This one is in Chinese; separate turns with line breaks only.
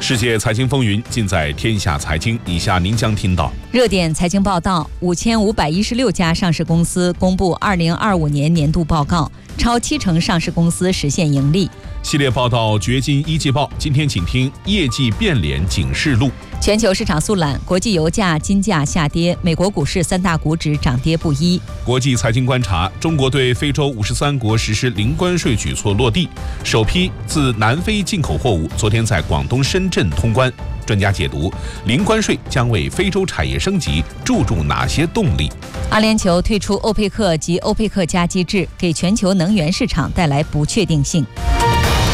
世界财经风云尽在天下财经。以下您将听到：
热点财经报道，5516家上市公司公布2025年年度报告，超70%上市公司实现盈利。
系列报道掘金一季报，今天请听业绩变脸警示录。
全球市场速览，国际油价、金价下跌，美国股市3大股指涨跌不一。
国际财经观察，中国对非洲53国实施零关税举措落地，首批自南非进口货物昨天在广东深圳通关。专家解读，零关税将为非洲产业升级注入哪些动力？
阿联酋退出欧佩克及欧佩克加机制，给全球能源市场带来不确定性。